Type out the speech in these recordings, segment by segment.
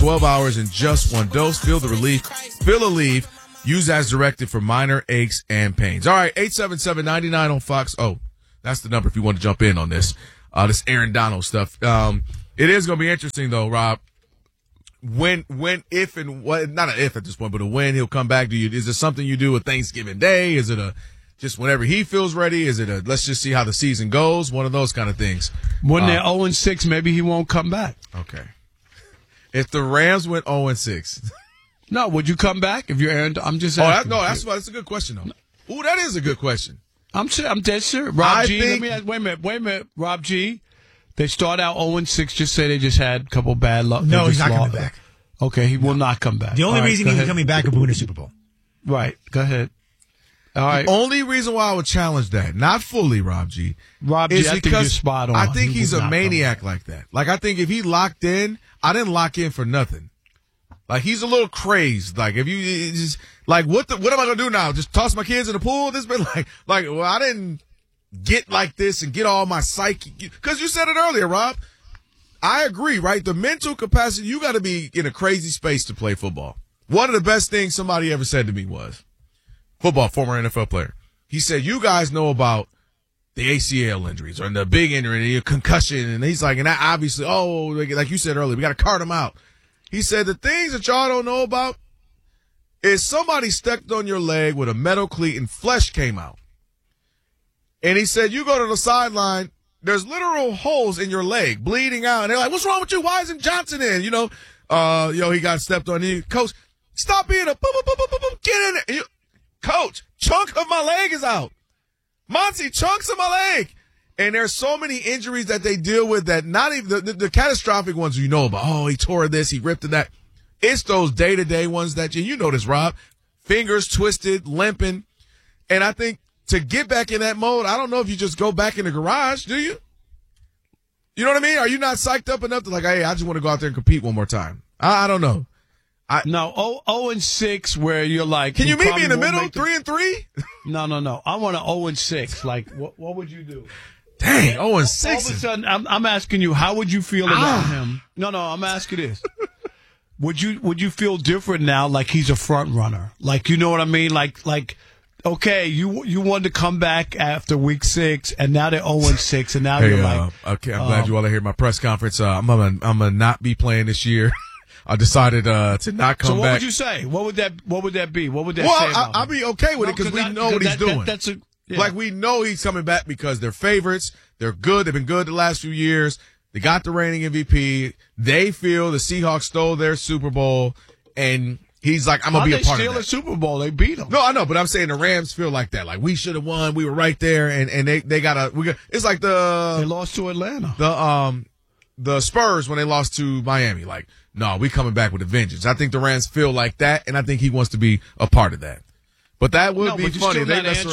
12 hours in just one dose. Feel the relief. Feel Aleve. Use as directed for minor aches and pains. All right, 877-99 on Fox. Oh, that's the number if you want to jump in on this. This Aaron Donald stuff. It is going to be interesting, though, Rob. When, if, and what, not an if at this point, but a when he'll come back to you. Is it something you do with Thanksgiving Day? Is it just whenever he feels ready? Is it let's just see how the season goes? One of those kind of things. When they're 0-6, maybe he won't come back. Okay. If the Rams went 0-6. No, would you come back if you're Aaron? I'm just asking. That's a good question, though. Ooh, that is a good question. I'm dead sure. Rob G, let me ask, wait a minute. Rob G, they start out 0-6, just say they just had a couple bad luck. No, he's not coming back. Okay, he will not come back. The only reason he's coming back is to win a Super Bowl. Right, go ahead. All right. The only reason why I would challenge that, not fully, Rob G, is I think you're spot on. I think he's a maniac like that. Like, I think if he locked in, I didn't lock in for nothing. Like, he's a little crazy. Like, if you just, like, what am I going to do now? Just toss my kids in the pool? This been well, I didn't get like this and get all my psyche. Because you said it earlier, Rob. I agree, right? The mental capacity, you got to be in a crazy space to play football. One of the best things somebody ever said to me was, former NFL player. He said, you guys know about the ACL injuries or the big injury, the concussion. And he's like, and that obviously, like you said earlier, we got to cart them out. He said, the things that y'all don't know about is somebody stepped on your leg with a metal cleat and flesh came out. And he said, you go to the sideline, there's literal holes in your leg, bleeding out. And they're like, what's wrong with you? Why isn't Johnson in? He got stepped on. Coach, stop being a get in there. Coach, chunk of my leg is out. Monty, chunks of my leg. And there's so many injuries that they deal with that not even the catastrophic ones you know about. Oh, he tore this, he ripped that. It's those day-to-day ones that you know this, Rob. Fingers twisted, limping. And I think to get back in that mode, I don't know if you just go back in the garage, do you? You know what I mean? Are you not psyched up enough to hey, I just want to go out there and compete one more time? I don't know. No, 0-6 where you're like. Can you meet me in the middle? 3-3? No. I want an 0-6. Like, what would you do? Dang, 0-6. All of a sudden, I'm asking you, how would you feel about him? No, I'm asking this. Would you feel different now, like he's a front runner? Like, you know what I mean? Like, okay, you wanted to come back after week 6, and now they're 0-6, and now you're like. Okay, I'm glad you all are here at my press conference. I'm gonna not be playing this year. I decided to not come back. So what would you say? What would that be? What would that say? Well, I'll be okay with it because we know what he's doing. Yeah. Like, we know he's coming back because they're favorites. They're good. They've been good the last few years. They got the reigning MVP. They feel the Seahawks stole their Super Bowl, and he's like, I'm going to be a part of that. They steal a Super Bowl. They beat them. No, I know, but I'm saying the Rams feel like that. Like, we should have won. We were right there, and they got it's like they lost to Atlanta. The Spurs when they lost to Miami. Like, no, we coming back with a vengeance. I think the Rams feel like that, and I think he wants to be a part of that. But that would be funny.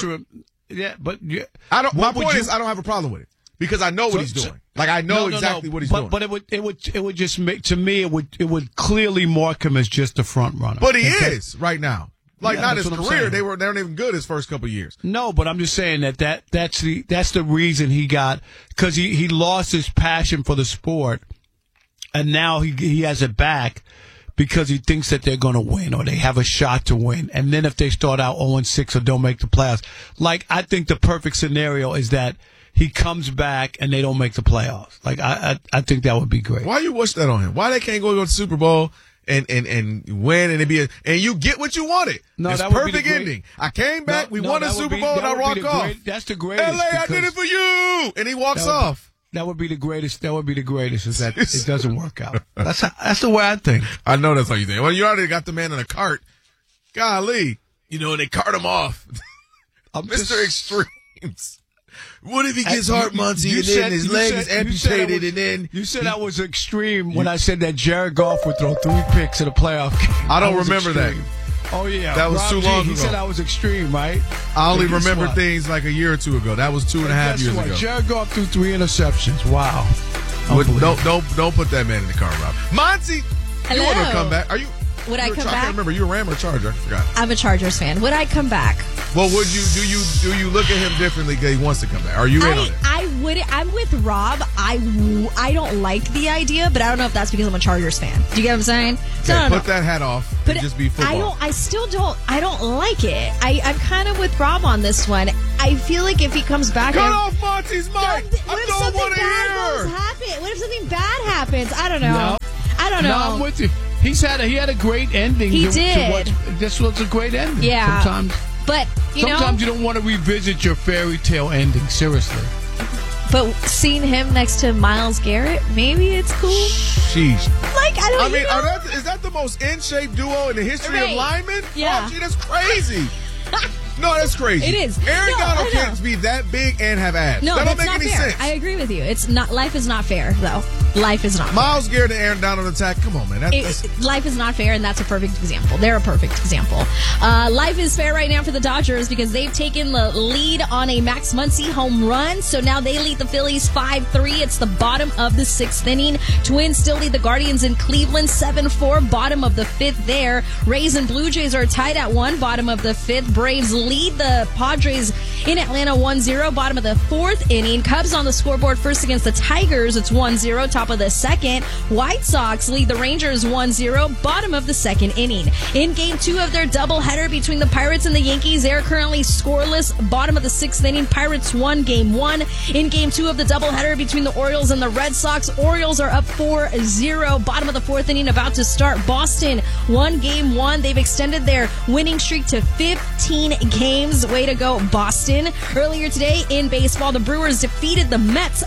Yeah, but my point is, I don't have a problem with it because I know what he's doing. Like, I know exactly what he's doing. But it would just make, to me, it would clearly mark him as just a front runner. But he is right now. Like, not his career. They weren't even good his first couple of years. No, but I'm just saying that's the reason he got, because he lost his passion for the sport, and now he has it back. Because he thinks that they're going to win or they have a shot to win. And then if they start out 0-6 or don't make the playoffs, like, I think the perfect scenario is that he comes back and they don't make the playoffs. Like, I think that would be great. Why you wish that on him? Why they can't go to the Super Bowl and win and and you get what you wanted? No, it's that perfect would be ending. I came back, we won a Super Bowl, and I rock off. That's the greatest. LA, I did it for you, and he walks off. That would be the greatest. Is that it doesn't work out. That's the way I think. I know that's how you think. Well, you already got the man in a cart. Golly, and they cart him off. Mr. Extremes. What if he gets heart, Muncie, and then his leg is amputated, and then you said I was extreme when I said that Jared Goff would throw 3 picks in a playoff game. I don't remember that. Oh, yeah. That was too long ago. He said I was extreme, right? I only remember things like a year or two ago. That was 2.5 years ago. Jared Goff threw 3 interceptions. Wow. Don't put that man in the car, Rob. Monty, hello. You want to come back? Would I come back? I can't remember. You a Ram or a Charger? I forgot. I'm a Chargers fan. Would I come back? Well, do you look at him differently because he wants to come back? Are you in on it? I I'm with Rob. I don't like the idea, but I don't know if that's because I'm a Chargers fan. Do you get what I'm saying? So Okay, put that hat off and just be football. I don't like it. I'm kind of with Rob on this one. I feel like if he comes back, Cut off Monty's mic. What if I don't something want to bad hear. happen? What if something bad happens? I don't know. I don't know. No, I'm with you. He had a great ending. He did. This was a great ending. Yeah. Sometimes you don't want to revisit your fairy tale ending. Seriously. But seeing him next to Myles Garrett, maybe it's cool. Sheesh. Like, I don't I mean, know. is that the most in-shape duo in the history Right. of linemen? Yeah. Oh, gee, that's crazy. No, that's crazy. It is. Aaron No, Donald I know. can't be that big and have abs. No, that don't that's make not any fair. sense. I agree with you. It's not. Life is not fair, though. Life is not fair. Myles Garrett and Aaron Donald attack. Come on, man. Life is not fair, and that's a perfect example. They're a perfect example. Life is fair right now for the Dodgers because they've taken the lead on a Max Muncy home run. So now they lead the Phillies 5-3. It's the bottom of the 6th inning. Twins still lead the Guardians in Cleveland 7-4. Bottom of the 5th there. Rays and Blue Jays are tied at 1. Bottom of the 5th. Braves lead the Padres in Atlanta 1-0. Bottom of the 4th inning. Cubs on the scoreboard first against the Tigers. It's 1-0. Top of the 2nd. White Sox lead the Rangers 1-0. Bottom of the 2nd inning. In game 2 of their doubleheader between the Pirates and the Yankees, they're currently scoreless. Bottom of the 6th inning. Pirates won game 1. In game 2 of the doubleheader between the Orioles and the Red Sox, Orioles are up 4-0. Bottom of the 4th inning about to start. Boston won game 1. They've extended their winning streak to 15 games. Way to go, Boston. Earlier today in baseball, the Brewers defeated the Mets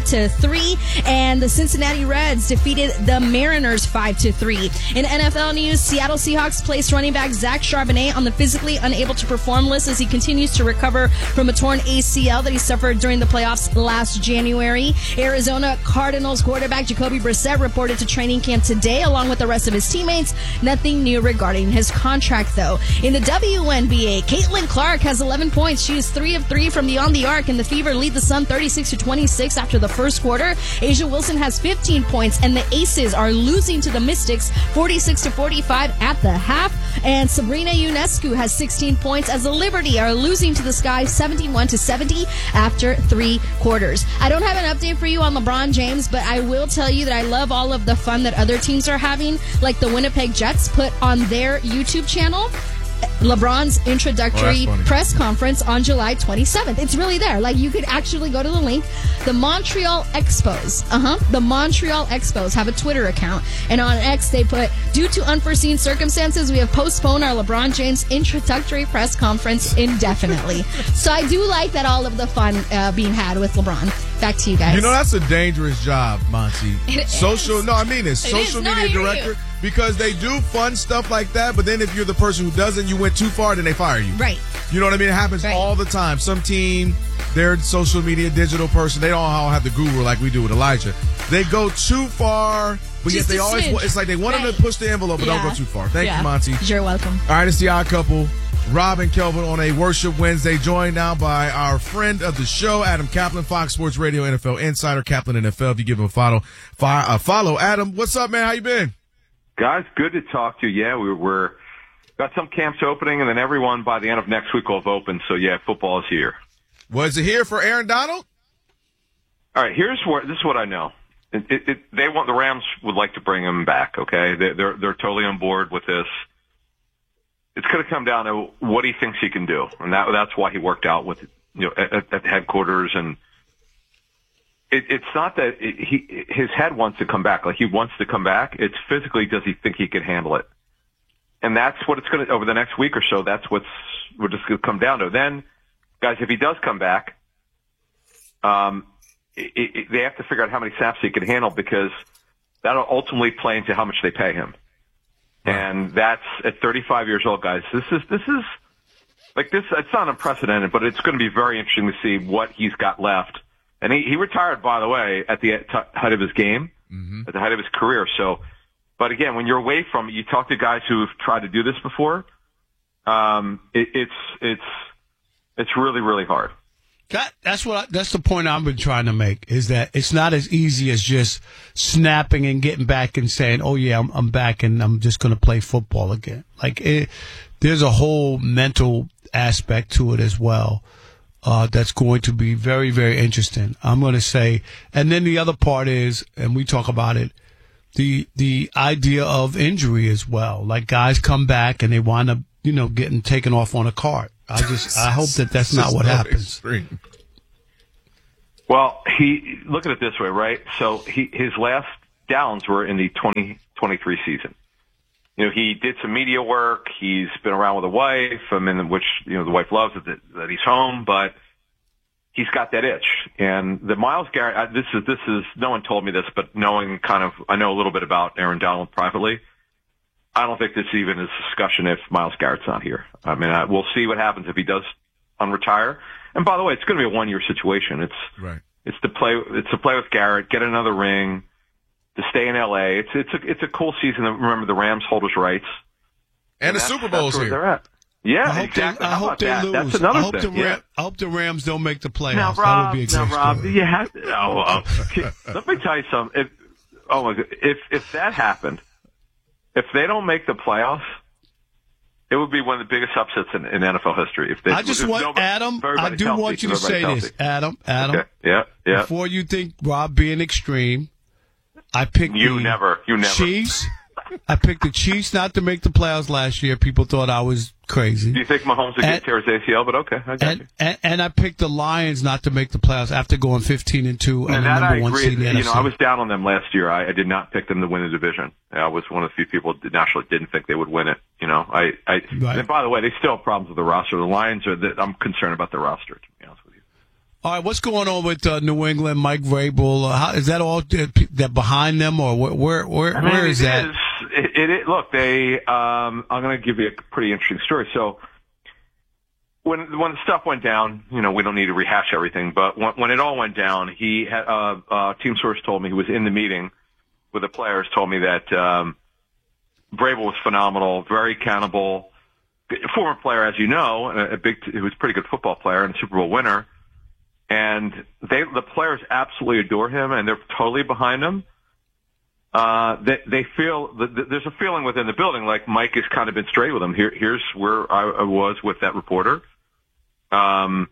4-3, and the Cincinnati Reds defeated the Mariners 5-3. In NFL news, Seattle Seahawks placed running back Zach Charbonnet on the physically unable to perform list as he continues to recover from a torn ACL that he suffered during the playoffs last January. Arizona Cardinals quarterback Jacoby Brissett reported to training camp today along with the rest of his teammates. Nothing new regarding his contract, though. In the WNBA, Caitlin Clark has 11 points. She is 3 of 3 from beyond the arc, and the Fever lead the Sun 36-26 after the first quarter. Asia Wilson has 15 points, and the Aces are losing to the Mystics 46-45 at the half. And Sabrina Ionescu has 16 points as the Liberty are losing to the Sky 71-70 after 3 quarters. I don't have an update for you on LeBron James, but I will tell you that I love all of the fun that other teams are having, like the Winnipeg Jets put on their YouTube channel LeBron's introductory press conference on July 27th. It's really there. Like, you could actually go to the link. The Montreal Expos. The Montreal Expos have a Twitter account. And on X, they put, due to unforeseen circumstances, we have postponed our LeBron James introductory press conference indefinitely. So I do like that all of the fun being had with LeBron. Back to you guys. You know, that's a dangerous job, Monty. Social media director. Because they do fun stuff like that, but then if you're the person who doesn't, you went too far, then they fire you. Right. You know what I mean? It happens all the time. Some team, they're social media digital person. They don't all have the guru like we do with Elijah. They go too far, but yet they always, it's like they want them to push the envelope, but don't go too far. Thank you, Monty. You're welcome. All right, it's the Odd Couple. Rob and Kelvin on a Worship Wednesday, joined now by our friend of the show, Adam Kaplan, Fox Sports Radio NFL Insider, Kaplan NFL. If you give him a follow. Adam, what's up, man? How you been? Guys, good to talk to you. Yeah, we're got some camps opening, and then everyone by the end of next week will have opened. So, yeah, football is here. Was it here for Aaron Donald? All right, this is what I know. The Rams would like to bring him back. Okay, they're totally on board with this. It's going to come down to what he thinks he can do, and that's why he worked out with at headquarters. And it's not that his head wants to come back. Like, he wants to come back. It's physically, does he think he can handle it? And that's what it's going to, over the next week or so, that's we're just going to come down to. Then, guys, if he does come back, they have to figure out how many snaps he can handle, because that'll ultimately play into how much they pay him. And that's at 35 years old, guys. This is like this. It's not unprecedented, but it's going to be very interesting to see what he's got left. And he retired, by the way, at the height of his game, at the height of his career. So, but again, when you're away from it, you talk to guys who've tried to do this before. It's really, really hard. That's the point I've been trying to make, is that it's not as easy as just snapping and getting back and saying, "Oh yeah, I'm back and I'm just going to play football again." Like, there's a whole mental aspect to it as well. that's going to be very, very interesting. I'm going to say, and then the other part is, and we talk about it, the idea of injury as well. Like guys come back and they wind up, getting taken off on a cart. I hope that's not what happens. Extreme. Well, look at it this way, right? So his last downs were in the 2023 season. He did some media work. He's been around with a wife, which the wife loves that he's home, but he's got that itch. And the Myles Garrett, this is no one told me this, but knowing I know a little bit about Aaron Donald privately. I don't think this even is a discussion if Myles Garrett's not here. I mean, we'll see what happens if he does unretire. And by the way, it's going to be a 1-year situation. It's to play with Garrett, get another ring, to stay in LA. It's a cool season. Remember, the Rams hold his rights, and the Super Bowl's here. They're at. Yeah, exactly. I hope they lose. That's another thing. I hope the Rams don't make the playoffs. Now, That would be a great Rob, story. you have let me tell you something. If that happened, if they don't make the playoffs, it would be one of the biggest upsets in NFL history. I do want you to say this, Adam. Okay. Yeah. Before you think Rob being extreme, I picked you never Chiefs. I picked the Chiefs not to make the playoffs last year. People thought I was crazy. Do you think Mahomes would get tear his ACL? But okay, I got you. And I picked the Lions not to make the playoffs after going 15-2 and the number one seed in the NFC. I was down on them last year. I did not pick them to win the division. I was one of the few people that nationally didn't think they would win it. Right. And by the way, they still have problems with the roster. The Lions I'm concerned about the roster, to be honest with you. All right, what's going on with New England, Mike Vrabel? Is that all that behind them, or where is that? Look, I'm going to give you a pretty interesting story. So when the stuff went down, we don't need to rehash everything, but when it all went down, he had team source told me, who was in the meeting with the players, told me that Vrabel was phenomenal, very accountable, former player, as you know, he was a pretty good football player and a Super Bowl winner. And the players absolutely adore him, and they're totally behind him. They feel there's a feeling within the building like Mike has kind of been straight with them. Here's where I was with that reporter. So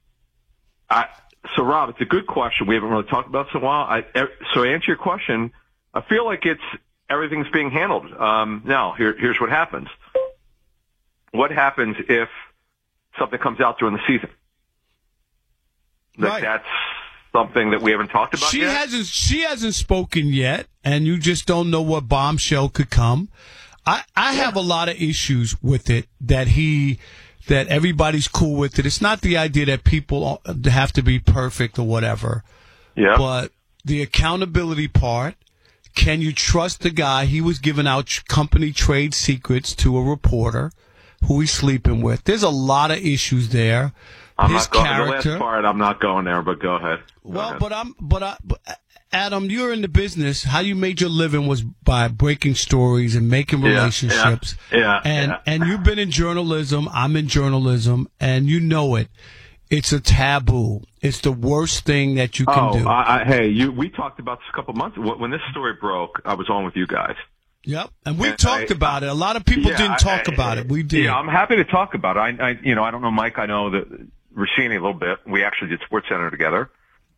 Rob, it's a good question. We haven't really talked about this in a while. So to answer your question, I feel like everything's being handled. Now here's what happens. What happens if something comes out during the season? Right. That's something that we haven't talked about yet. She hasn't spoken yet, and you just don't know what bombshell could come. I have a lot of issues with it that everybody's cool with it. It's not the idea that people have to be perfect or whatever. Yeah. But the accountability part, can you trust the guy? He was giving out company trade secrets to a reporter who he's sleeping with. There's a lot of issues there. I'm not going to the last part. I'm not going there, but go ahead. But Adam, you're in the business. How you made your living was by breaking stories and making relationships. And you've been in journalism. I'm in journalism, and you know it. It's a taboo. It's the worst thing that you can do. We talked about this a couple months when this story broke. I was on with you guys. Yep, and we talked about it. A lot of people didn't talk about it. We did. Yeah, I'm happy to talk about it. I don't know Mike. I know that Rossini a little bit. We actually did SportsCenter together.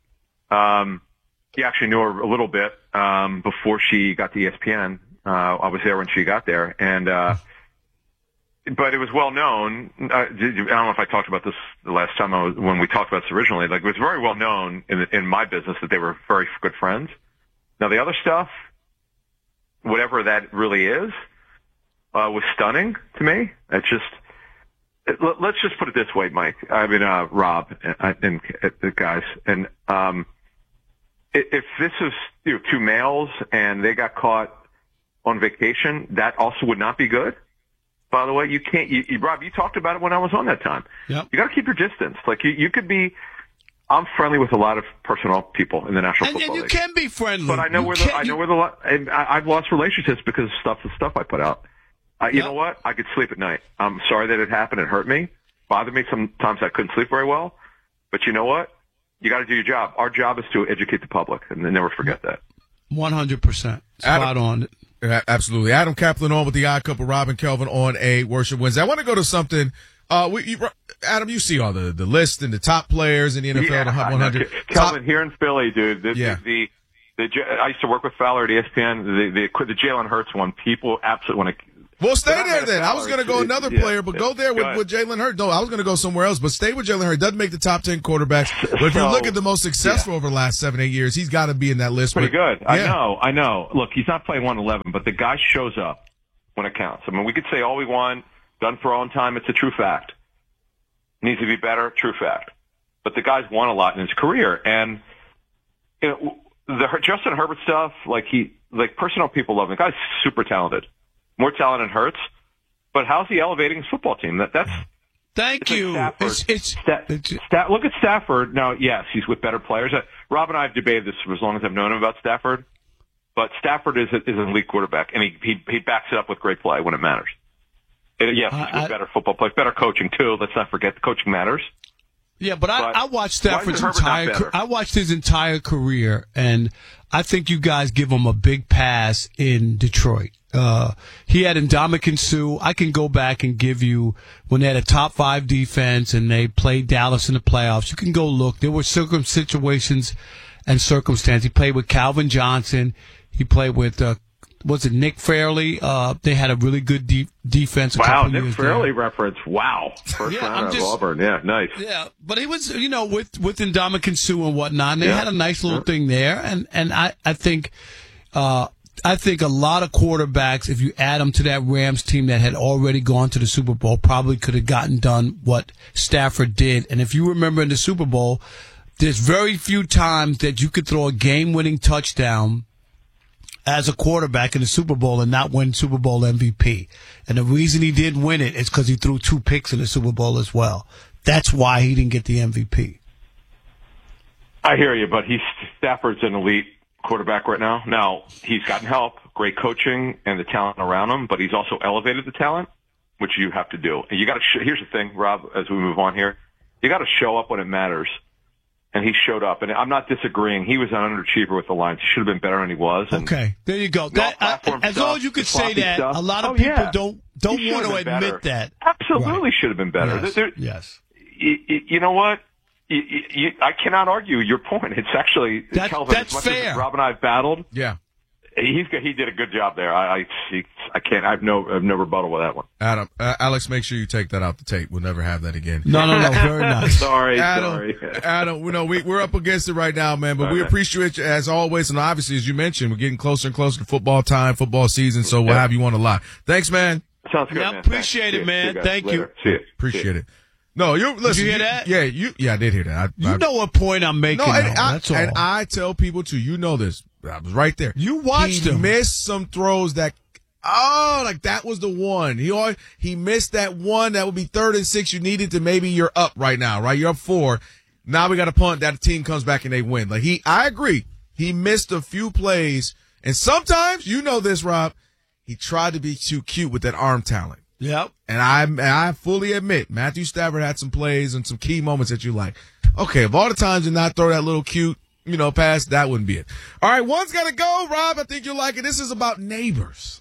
He actually knew her a little bit before she got to ESPN. I was there when she got there, and but it was well known. I don't know if I talked about this the last time when we talked about this originally. Like, it was very well known in my business that they were very good friends. Now the other stuff, whatever that really is, was stunning to me. It's just. Let's just put it this way, Mike. I mean, Rob and guys. And if this is two males and they got caught on vacation, that also would not be good. By the way, you can't. Rob, you talked about it when I was on that time. Yep. You got to keep your distance. Like you could be. I'm friendly with a lot of personnel people in the National Football League. And you can be friendly, but I know I've lost relationships because of the stuff I put out. You know what? I could sleep at night. I'm sorry that it happened. It hurt me. Bothered me. Sometimes I couldn't sleep very well. But you know what? You got to do your job. Our job is to educate the public, and never forget that. 100%. Spot on. Absolutely. Adam Kaplan on with the Odd Couple, Rob and Kelvin on a Worship Wednesday. I want to go to something Adam, you see all the list and the top players in the NFL, the 100. Calvin, here in Philly, dude. Yeah. I used to work with Fowler at ESPN. The Jalen Hurts one, people absolutely want to. Well, stay there then. I was going to go another player, but go there with Jalen Hurts. No, I was going to go somewhere else, but stay with Jalen Hurts. Doesn't make the top 10 quarterbacks. But if you look at the most successful over the last 7-8 years, he's got to be in that list. Pretty good. Yeah. I know. Look, he's not playing 111, but the guy shows up when it counts. I mean, we could say all we want, done for all in time. It's a true fact. Needs to be better, true fact. But the guy's won a lot in his career, and the Justin Herbert stuff, personal people love him. The guy's super talented. More talent than Hurts, but how's he elevating his football team? Thank you. Like look at Stafford. Now, yes, he's with better players. Rob and I have debated this for as long as I've known him about Stafford, but Stafford is an elite quarterback, and he backs it up with great play when it matters. Yes, he's with better football players, better coaching too. Let's not forget the coaching matters. Yeah, but I watched Stafford's I watched his entire career, and I think you guys give him a big pass in Detroit. He had Ndamukong Suh. I can go back and give you when they had a top 5 defense and they played Dallas in the playoffs. You can go look. There were situations and circumstances. He played with Calvin Johnson. He played with Nick Fairley? They had a really good defense. Wow, Nick Fairley reference. Wow, first round of Auburn. Yeah, nice. Yeah, but he was with Ndamukong Suh and whatnot. And they had a nice little thing there, and I think a lot of quarterbacks, if you add them to that Rams team that had already gone to the Super Bowl, probably could have gotten done what Stafford did. And if you remember in the Super Bowl, there's very few times that you could throw a game-winning touchdown as a quarterback in the Super Bowl and not win Super Bowl MVP. And the reason he didn't win it is because he threw 2 picks in the Super Bowl as well. That's why he didn't get the MVP. I hear you, but Stafford's an elite quarterback right now. Now, he's gotten help, great coaching, and the talent around him, but he's also elevated the talent, which you have to do. And you got to. Here's the thing, Rob. As we move on here, you got to show up when it matters. And he showed up, and I'm not disagreeing. He was an underachiever with the Lions. He should have been better than he was. Okay, there you go. As long as you could say that, a lot of people don't want to admit that. Absolutely should have been better. Yes. You know what? I cannot argue your point. It's actually Kelvin, that's as much fair. As Rob and I have battled. Yeah. He did a good job there. I can't. I have no rebuttal with that one. Adam, Alex, make sure you take that out the tape. We'll never have that again. No. Very nice. sorry. Adam, we're up against it right now, man. But we appreciate you as always, and obviously, as you mentioned, we're getting closer and closer to football time, football season. So we'll have you on a lot. Thanks, man. Sounds good. Yeah, appreciate it, man. Thank you. See you. Appreciate it. No, listen. Did you hear that? Yeah, I did hear that. You know what point I'm making. No, that's all. And I tell people too. You know this. I was right there. You watched him. He missed some throws that, that was the one. He missed that one that would be 3rd and 6. You needed to maybe you're up right now, right? You're up 4. Now we got to punt. That team comes back and they win. I agree. He missed a few plays, and sometimes you know this, Rob. He tried to be too cute with that arm talent. Yep. And I fully admit, Matthew Stafford had some plays and some key moments that you like. Okay, of all the times to not throw that little cute, pass, that wouldn't be it. All right, one's got to go, Rob. I think you'll like it. This is about neighbors.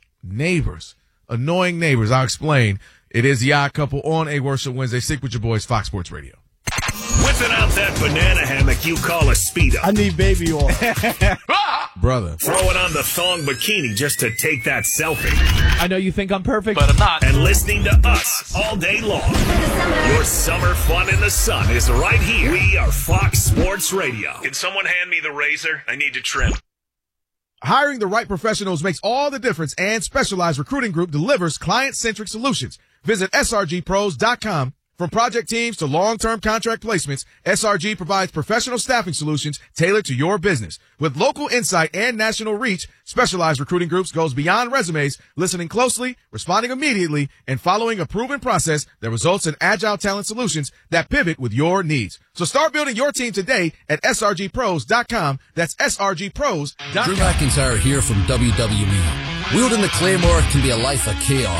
Annoying neighbors. I'll explain. It is the Odd Couple on A Worship Wednesday. Stick with your boys, Fox Sports Radio. Whipping out that banana hammock you call a Speedo. I need baby oil. Brother. Throwing on the thong bikini just to take that selfie. I know you think I'm perfect, but I'm not. And listening to us all day long. Your summer fun in the sun is right here. We are Fox Sports Radio. Can someone hand me the razor? I need to trim. Hiring the right professionals makes all the difference, and Specialized Recruiting Group delivers client-centric solutions. Visit srgpros.com. From project teams to long-term contract placements, SRG provides professional staffing solutions tailored to your business. With local insight and national reach, Specialized Recruiting Groups goes beyond resumes, listening closely, responding immediately, and following a proven process that results in agile talent solutions that pivot with your needs. So start building your team today at srgpros.com. That's srgpros.com. Drew McIntyre here from WWE. Wielding the Claymore can be a life of chaos.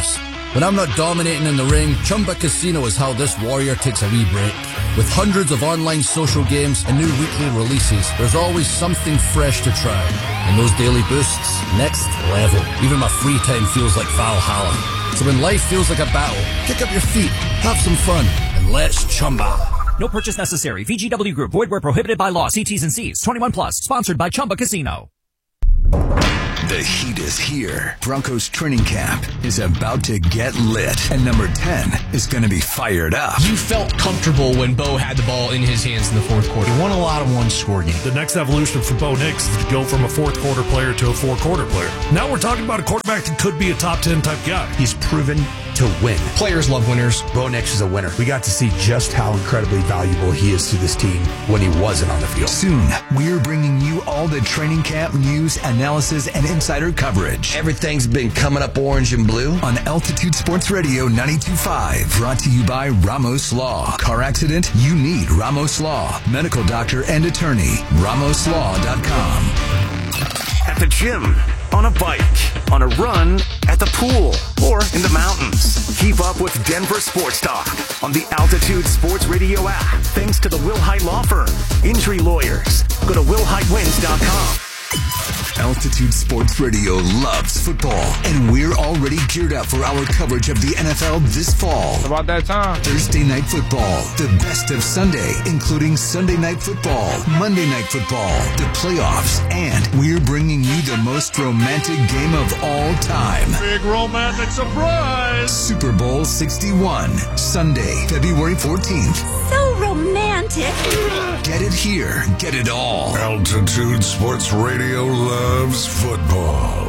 When I'm not dominating in the ring, Chumba Casino is how this warrior takes a wee break. With hundreds of online social games and new weekly releases, there's always something fresh to try. And those daily boosts, next level. Even my free time feels like Valhalla. So when life feels like a battle, kick up your feet, have some fun, and let's Chumba. No purchase necessary. VGW Group. Void where prohibited by law. See T's and C's. 21 plus. Sponsored by Chumba Casino. The heat is here. Broncos training camp is about to get lit. And number 10 is going to be fired up. You felt comfortable when Bo had the ball in his hands in the fourth quarter. He won a lot of one-score games. The next evolution for Bo Nix is to go from a fourth-quarter player to a four-quarter player. Now we're talking about a quarterback that could be a top 10 type guy. He's proven to win. Players love winners. Bo Nix is a winner. We got to see just how incredibly valuable he is to this team when he wasn't on the field. Soon, we're bringing you all the training camp news, analysis, and insider coverage. Everything's been coming up orange and blue. On Altitude Sports Radio 92.5. Brought to you by Ramos Law. Car accident? You need Ramos Law. Medical doctor and attorney. RamosLaw.com. At the gym, on a bike, on a run, at the pool, or in the mountains. Keep up with Denver Sports Talk on the Altitude Sports Radio app. Thanks to the Will Hite Law Firm. Injury lawyers. Go to WillHiteWins.com. Altitude Sports Radio loves football, and we're already geared up for our coverage of the NFL this fall. It's about that time. Thursday Night Football, the best of Sunday, including Sunday Night Football, Monday Night Football, the playoffs, and we're bringing you the most romantic game of all time. Big romantic surprise! Super Bowl 61, Sunday, February 14th. So romantic. Get it here, get it all. Altitude Sports Radio loves football.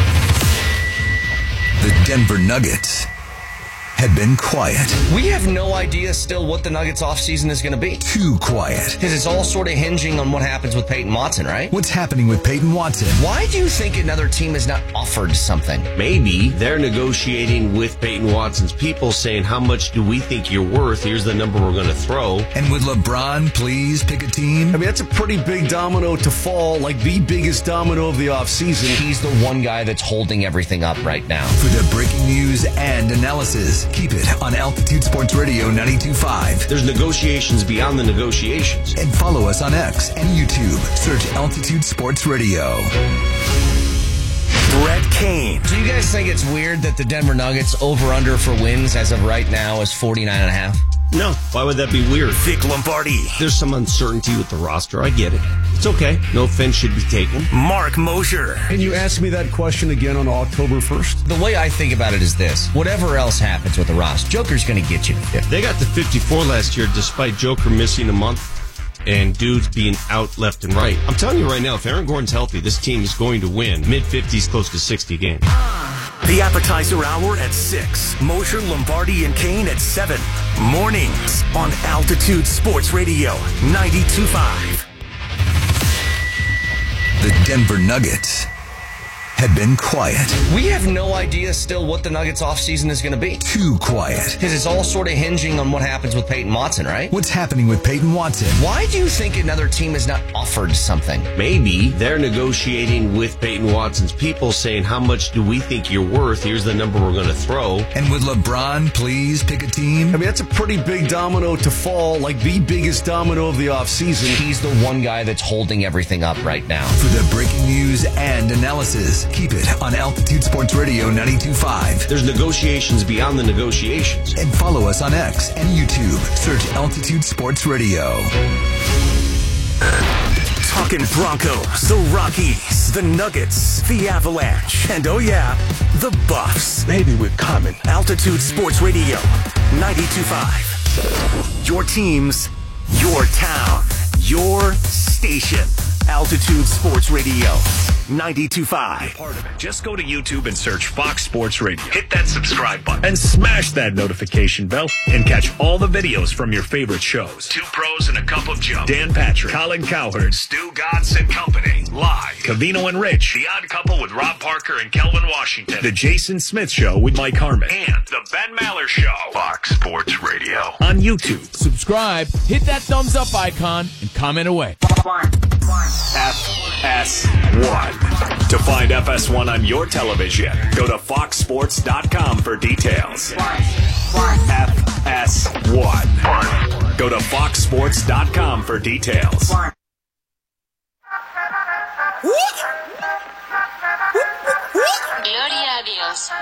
The Denver Nuggets had been quiet. We have no idea still what the Nuggets offseason is going to be. Too quiet. Because it's all sort of hinging on what happens with Peyton Watson, right? What's happening with Peyton Watson? Why do you think another team has not offered something? Maybe they're negotiating with Peyton Watson's people saying, how much do we think you're worth? Here's the number we're going to throw. And would LeBron please pick a team? I mean, that's a pretty big domino to fall, like the biggest domino of the offseason. He's the one guy that's holding everything up right now. For the breaking news and analysis, keep it on Altitude Sports Radio 92.5. There's negotiations beyond the negotiations. And follow us on X and YouTube. Search Altitude Sports Radio. Brett Kane. Do you guys think it's weird that the Denver Nuggets over-under for wins as of right now is 49.5? No. Why would that be weird? Vic Lombardi. There's some uncertainty with the roster. I get it. It's okay. No offense should be taken. Mark Mosher. Can you ask me that question again on October 1st? The way I think about it is this. Whatever else happens with the roster, Joker's going to get you to 50. They got to 54 last year despite Joker missing a month and dudes being out left and right. I'm telling you right now, if Aaron Gordon's healthy, this team is going to win mid-50s, close to 60 games. The appetizer hour at 6. Mosher, Lombardi, and Kane at 7. Mornings on Altitude Sports Radio 92.5. The Denver Nuggets had been quiet. We have no idea still what the Nuggets offseason is going to be. Too quiet. Because it's all sort of hinging on what happens with Peyton Watson, right? What's happening with Peyton Watson? Why do you think another team has not offered something? Maybe they're negotiating with Peyton Watson's people saying, how much do we think you're worth? Here's the number we're going to throw. And would LeBron please pick a team? I mean, that's a pretty big domino to fall, like the biggest domino of the offseason. He's the one guy that's holding everything up right now. For the breaking news and analysis, keep it on Altitude Sports Radio 92.5. There's negotiations beyond the negotiations. And follow us on X and YouTube. Search Altitude Sports Radio. Talking Broncos, the Rockies, the Nuggets, the Avalanche, and oh yeah, the Buffs. Maybe we're coming. Altitude Sports Radio 92.5. Your teams, your town, your station. Altitude Sports Radio 92.5. Part of it. Just go to YouTube and search Fox Sports Radio. Hit that subscribe button and smash that notification bell and catch all the videos from your favorite shows. Two Pros and a Cup of Joe. Dan Patrick, Colin Cowherd, Stu Godson and Company. Live. Covino and Rich. The Odd Couple with Rob Parker and Kelvin Washington. The Jason Smith Show with Mike Harmon. And The Ben Maller Show. Fox Sports Radio. On YouTube. Subscribe, hit that thumbs up icon, and comment away. FS1. To find FS1 on your television, go to foxsports.com for details. FS1. Go to foxsports.com for details. Gloria a Dios.